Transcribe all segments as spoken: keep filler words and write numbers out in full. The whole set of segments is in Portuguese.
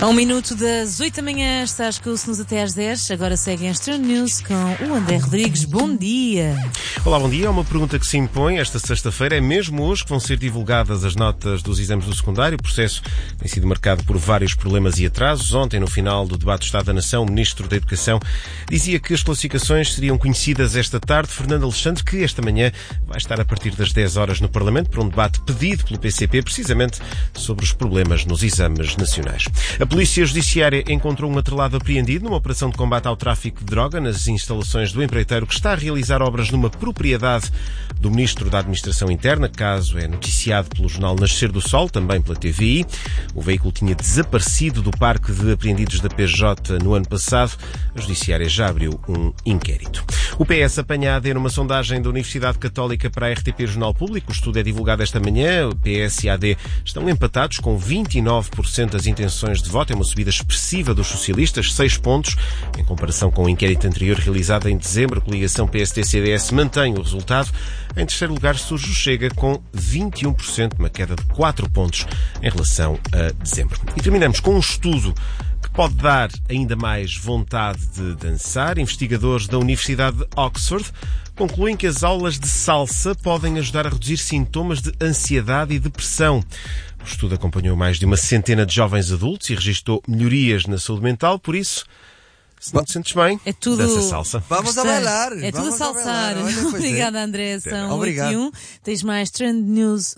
A um minuto das oito da manhã, estás com o Snus até às dez. Agora seguem as Trend News com o André Rodrigues. Bom dia. Olá, bom dia. Uma pergunta que se impõe esta sexta-feira. É mesmo hoje que vão ser divulgadas as notas dos exames do secundário. O processo tem sido marcado por vários problemas e atrasos. Ontem, no final do debate do Estado da Nação, o Ministro da Educação dizia que as classificações seriam conhecidas esta tarde. Fernando Alexandre, que esta manhã vai estar a partir das dez horas no Parlamento para um debate pedido pelo P C P, precisamente sobre os problemas nos exames nacionais. A Polícia Judiciária encontrou um atrelado apreendido numa operação de combate ao tráfico de droga nas instalações do empreiteiro que está a realizar obras numa propriedade do Ministro da Administração Interna. Caso é noticiado pelo jornal Nascer do Sol, também pela T V I. O veículo tinha desaparecido do parque de apreendidos da P J no ano passado. A Judiciária já abriu um inquérito. O P S apanhado é numa sondagem da Universidade Católica para a R T P Jornal Público. O estudo é divulgado esta manhã. O P S e a AD estão empatados com vinte e nove por cento das intenções de voto. É uma subida expressiva dos socialistas, seis pontos. Em comparação com o inquérito anterior realizado em dezembro, a coligação P S D C D S mantém o resultado. Em terceiro lugar surge o Chega com vinte e um por cento, uma queda de quatro pontos em relação a dezembro. E terminamos com um estudo que pode dar ainda mais vontade de dançar. Investigadores da Universidade de Oxford concluem que as aulas de salsa podem ajudar a reduzir sintomas de ansiedade e depressão. O estudo acompanhou mais de uma centena de jovens adultos e registou melhorias na saúde mental, por isso, se não te sentes bem, é tudo... dança salsa. Vamos a bailar. É tudo a Vamos a salsar. bailar. Olha, Obrigada, é. André. São Obrigado. oito e um. Tens mais Trend News...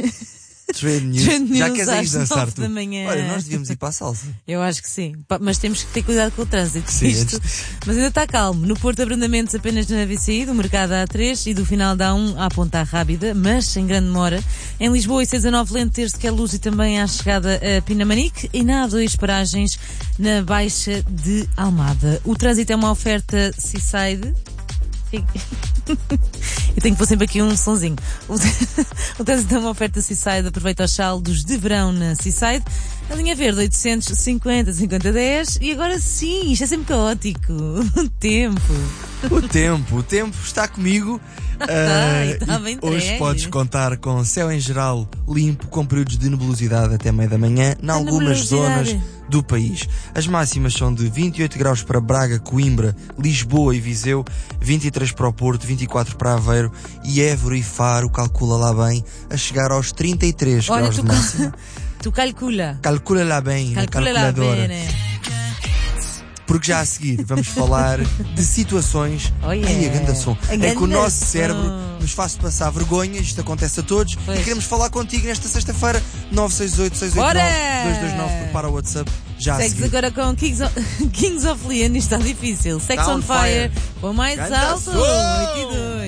Trend News. Trend Já News queres ir às dançar nove tu? da manhã. Olha, nós devíamos ir para a salsa. Eu acho que sim. Mas temos que ter cuidado com o trânsito. Sim, Isto. antes- Mas ainda está calmo. No Porto, abrandamentos apenas na A V C I, do Mercado A três e do final da A um à Ponta Rábida, mas sem grande demora. Em Lisboa, I C dezanove, Lento Terço de Queluz e também à chegada a Pinamanique. E na A dois, paragens na Baixa de Almada. O trânsito é uma oferta Seaside. Eu tenho que pôr sempre aqui um sonzinho. O trânsito é uma oferta Seaside. Aproveita os saldos de verão na Seaside. A linha verde oitocentos e cinquenta, cinquenta, dez. E agora sim, isto é sempre caótico. O tempo. O tempo, o tempo está comigo. Ai, Ah, tá e bem hoje entregue. podes contar com céu em geral limpo, com períodos de nebulosidade até meia da manhã, em algumas nebulosidade. zonas do país. As máximas são de vinte e oito graus para Braga, Coimbra, Lisboa e Viseu, vinte e três para o Porto, vinte e quatro para Aveiro e Évora e Faro, calcula lá bem, a chegar aos trinta e três Olha, graus tu, de máxima. tu calcula. Calcula lá bem, na Calcula lá calculadora. bem, né? Porque já a seguir vamos falar de situações. Oh, yeah. Ai, a ganda som. A É que o ganda nosso som. cérebro nos faz passar vergonha, isto acontece a todos. Pois. E queremos falar contigo nesta sexta-feira, nove seis oito, seis oito nove, Bora! dois dois nove, prepara o WhatsApp. Já a Segues seguir. agora com Kings of, Kings of Leon. Isto está difícil. Sex Tá on on Fire. fire. O mais Ganda alto. som. oito e dois.